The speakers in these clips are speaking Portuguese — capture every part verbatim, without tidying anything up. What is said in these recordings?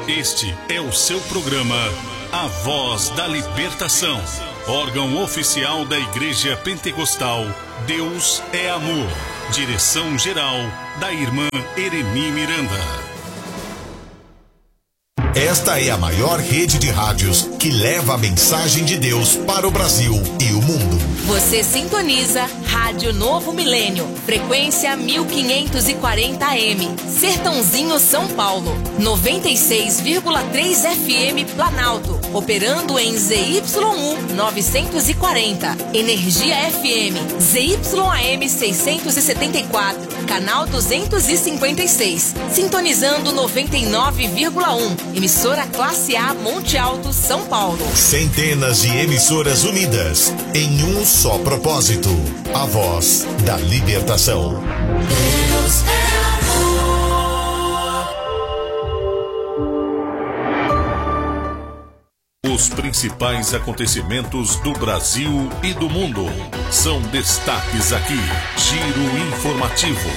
Este é o seu programa A Voz da Libertação, órgão oficial da Igreja Pentecostal Deus é Amor. Direção-geral da irmã Ereni Miranda. Esta é a maior rede de rádios que leva a mensagem de Deus para o Brasil e o mundo. Você sintoniza Rádio Novo Milênio, frequência mil quinhentos e quarenta A M, Sertãozinho, São Paulo, noventa e seis vírgula três F M Planalto, operando em Z Y U novecentos e quarenta, Energia F M, Z Y A M seiscentos e setenta e quatro, canal duzentos e cinquenta e seis, sintonizando noventa e nove vírgula um, emissora Classe A Monte Alto, São Paulo. Centenas de emissoras unidas em um só propósito: a voz da libertação. Deus é amor. Os principais acontecimentos do Brasil e do mundo são destaques aqui. Giro informativo.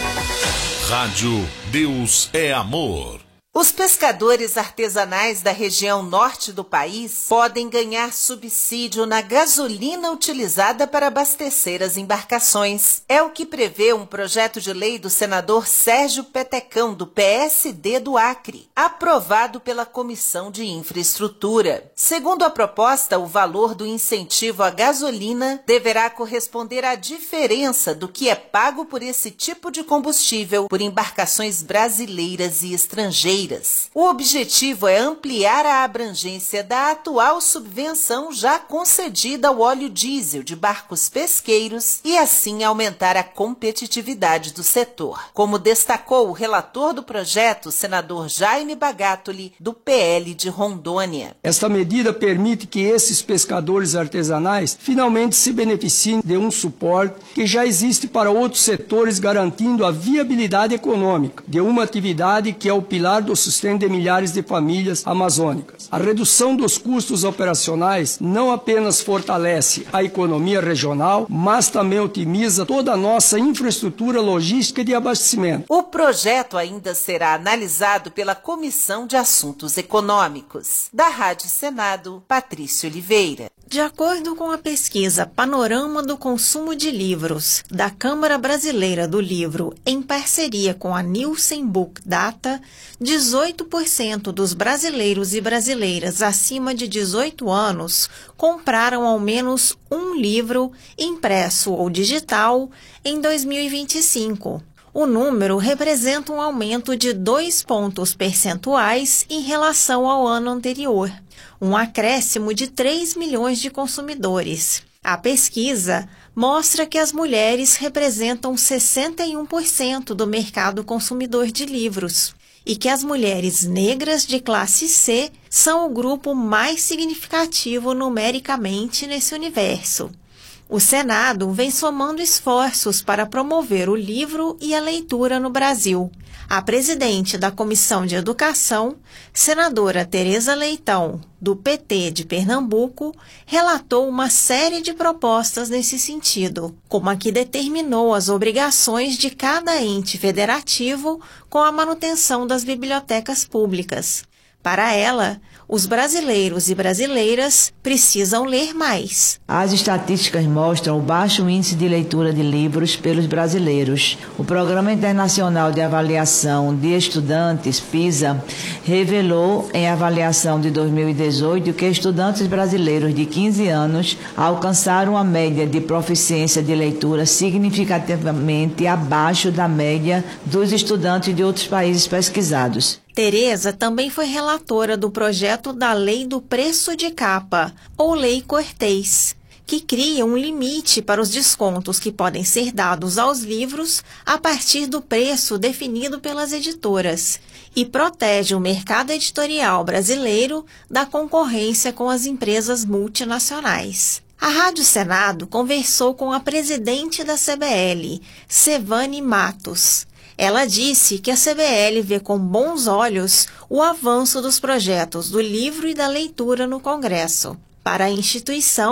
Rádio Deus é Amor. Os pescadores artesanais da região norte do país podem ganhar subsídio na gasolina utilizada para abastecer as embarcações. É o que prevê um projeto de lei do senador Sérgio Petecão, do P S D do Acre, aprovado pela Comissão de Infraestrutura. Segundo a proposta, o valor do incentivo à gasolina deverá corresponder à diferença do que é pago por esse tipo de combustível por embarcações brasileiras e estrangeiras. O objetivo é ampliar a abrangência da atual subvenção já concedida ao óleo diesel de barcos pesqueiros e assim aumentar a competitividade do setor, como destacou o relator do projeto, senador Jaime Bagatoli, do P L de Rondônia. Esta medida permite que esses pescadores artesanais finalmente se beneficiem de um suporte que já existe para outros setores, garantindo a viabilidade econômica de uma atividade que é o pilar do sustento de milhares de famílias amazônicas. A redução dos custos operacionais não apenas fortalece a economia regional, mas também otimiza toda a nossa infraestrutura logística de abastecimento. O projeto ainda será analisado pela Comissão de Assuntos Econômicos. Da Rádio Senado, Patrícia Oliveira. De acordo com a pesquisa Panorama do Consumo de Livros da Câmara Brasileira do Livro, em parceria com a Nielsen Book Data, dezoito por cento dos brasileiros e brasileiras acima de dezoito anos compraram ao menos um livro, impresso ou digital, em dois mil e vinte e cinco. O número representa um aumento de dois pontos percentuais em relação ao ano anterior, um acréscimo de três milhões de consumidores. A pesquisa mostra que as mulheres representam sessenta e um por cento do mercado consumidor de livros e que as mulheres negras de classe C são o grupo mais significativo numericamente nesse universo. O Senado vem somando esforços para promover o livro e a leitura no Brasil. A presidente da Comissão de Educação, senadora Tereza Leitão, do P T de Pernambuco, relatou uma série de propostas nesse sentido, como a que determinou as obrigações de cada ente federativo com a manutenção das bibliotecas públicas. Para ela, os brasileiros e brasileiras precisam ler mais. As estatísticas mostram o baixo índice de leitura de livros pelos brasileiros. O Programa Internacional de Avaliação de Estudantes, PISA, revelou em avaliação de dois mil e dezoito que estudantes brasileiros de quinze anos alcançaram a média de proficiência de leitura significativamente abaixo da média dos estudantes de outros países pesquisados. Tereza também foi relatora do projeto da Lei do Preço de Capa, ou Lei Cortês, que cria um limite para os descontos que podem ser dados aos livros a partir do preço definido pelas editoras e protege o mercado editorial brasileiro da concorrência com as empresas multinacionais. A Rádio Senado conversou com a presidente da C B L, Sevane Matos. Ela disse que a C B L vê com bons olhos o avanço dos projetos do livro e da leitura no Congresso. Para a instituição,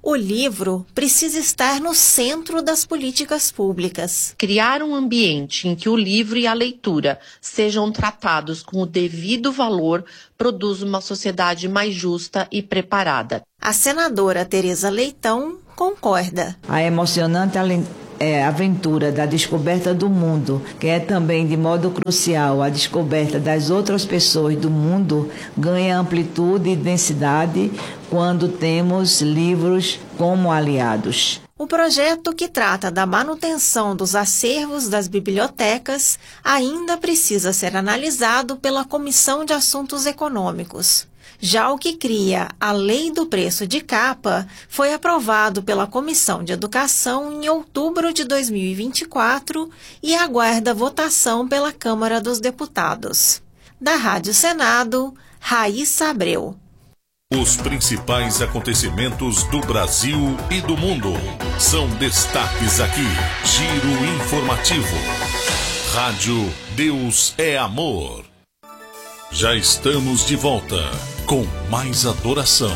O livro precisa estar no centro das políticas públicas. Criar um ambiente em que o livro e a leitura sejam tratados com o devido valor produz uma sociedade mais justa e preparada. A senadora Tereza Leitão concorda. A emocionante é, aventura da descoberta do mundo, que é também de modo crucial a descoberta das outras pessoas do mundo, ganha amplitude e densidade quando temos livros como aliados. O projeto que trata da manutenção dos acervos das bibliotecas ainda precisa ser analisado pela Comissão de Assuntos Econômicos. Já o que cria a Lei do Preço de Capa foi aprovado pela Comissão de Educação em outubro de dois mil e vinte e quatro e aguarda votação pela Câmara dos Deputados. Da Rádio Senado, Raíssa Abreu. Os principais acontecimentos do Brasil e do mundo são destaques aqui. Giro informativo. Rádio Deus é Amor. Já estamos de volta com mais adoração,